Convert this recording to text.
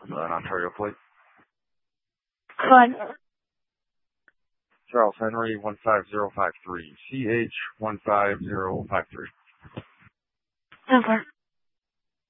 An Ontario plate. Con. Charles Henry 15053. CH 15053. Over.